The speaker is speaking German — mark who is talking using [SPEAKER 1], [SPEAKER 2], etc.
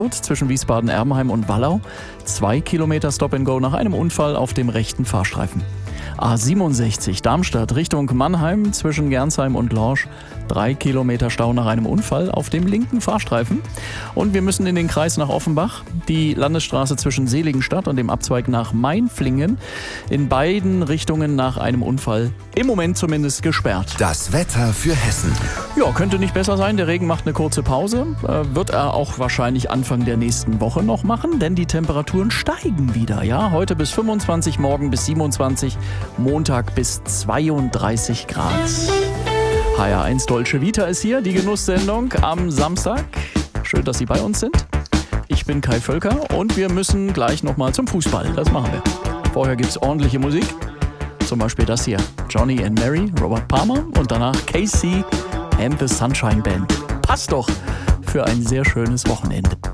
[SPEAKER 1] zwischen Wiesbaden-Erbenheim und Wallau. 2 Kilometer Stop-and-Go nach einem Unfall auf dem rechten Fahrstreifen. A67 Darmstadt Richtung Mannheim zwischen Gernsheim und Lorsch. 3 Kilometer Stau nach einem Unfall auf dem linken Fahrstreifen. Und wir müssen in den Kreis nach Offenbach. Die Landesstraße zwischen Seligenstadt und dem Abzweig nach Mainflingen. In beiden Richtungen nach einem Unfall im Moment zumindest gesperrt.
[SPEAKER 2] Das Wetter für Hessen.
[SPEAKER 1] Ja, könnte nicht besser sein. Der Regen macht eine kurze Pause. Wird er auch wahrscheinlich Anfang der nächsten Woche noch machen, denn die Temperaturen steigen wieder. Ja, heute bis 25, morgen bis 27, Montag bis 32 Grad. HR1 Dolce Vita ist hier, die Genusssendung am Samstag. Schön, dass Sie bei uns sind. Ich bin Kai Völker und wir müssen gleich nochmal zum Fußball. Das machen wir. Vorher gibt's ordentliche Musik. Zum Beispiel das hier. Johnny and Mary, Robert Palmer und danach Casey and the Sunshine Band. Passt doch für ein sehr schönes Wochenende.